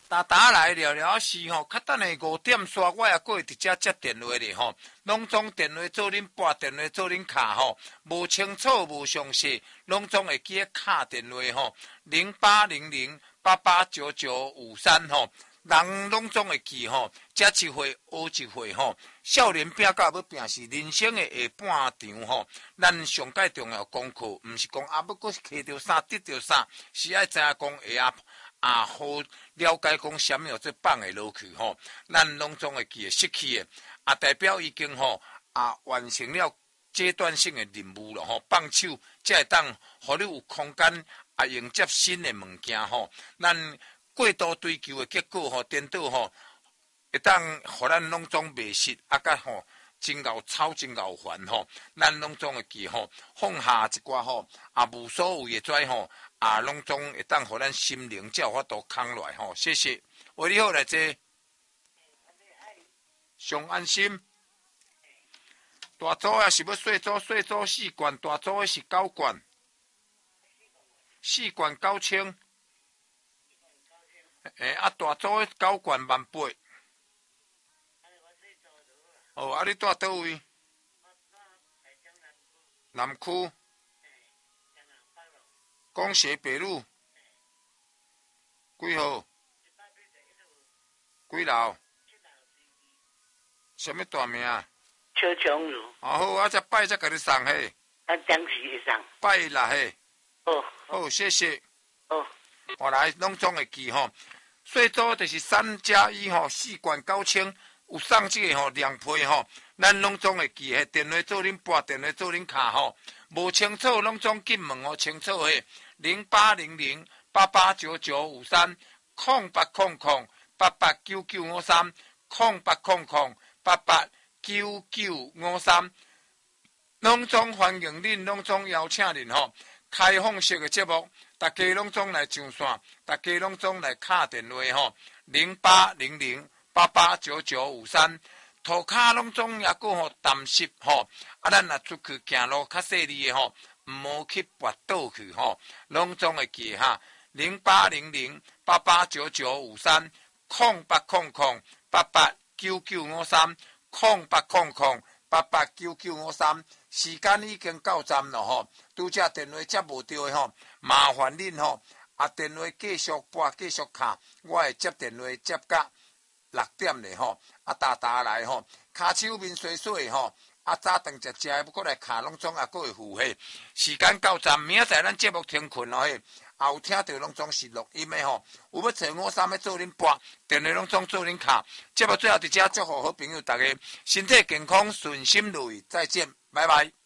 打来聊聊是吼，较等下5点煞我也过会直接接电话咧吼，拢总电话做恁拨，电话做恁卡吼，无清楚无详细，拢总会记卡电话吼，0800889953吼，人拢总会记吼，食一回学一回吼，少年拼到要拼是人生的下半场吼，咱上界重要功课，毋是讲要搁摕到啥得到啥，是爱知影讲下好了解讲什么做放会落去吼，咱拢总会记会失去的，代表已经吼完成了阶段性的任务了吼，放手才会当，互你有空间迎接新的物件吼，咱过度追求的结果吼，颠倒吼，会当互咱拢总袂失，甲吼真够吵真够烦吼，咱拢总会记吼，放下一寡吼无所谓的跩吼。拢总会当互咱心灵才有法度扛落来吼，谢谢。为你好来坐，上安心。大组也是要细组，细组4罐，大组的是9罐，4罐9000。大组的9罐18000。哦，你住倒位？南区。光学北路几号？几楼？什么大名？ 邱琼如。 好，我才拜才给你送嘿。 当时会送。 拜啦嘿。 好， 谢谢。 我来拢总会记吼，最多就是3+1吼，4罐9000，有送这个吼2批吼，咱拢总会记嘿。电话做恁拨，电话做恁卡吼，无清楚拢总紧问哦，清楚嘿。0800889953，0800889953，拢总欢迎恁，拢总邀请恁吼，开放式的节目，大家拢总来上线，大家拢总来敲电话吼，0800889953，涂骹拢总也搁吼淡湿吼，咱若出去行路较细腻的吼。唔好去跋倒去吼，拢总会记哈，0800889953，0800889953，时间已经到站了吼，拄则电话接无到的吼，麻烦恁吼，电话继续拨继续卡，我会接电话接到6点嘞吼，打来吼，骹手面水水吼。早顿食要过来卡，拢总也搁会付嘿。时间到站，明仔载咱节目停困咯嘿。有听到拢总是录音的吼。有要找我啥要做恁拨，电话拢总做恁卡。节目最后伫遮祝福好朋友大家身体健康，顺心如意，再见，拜拜。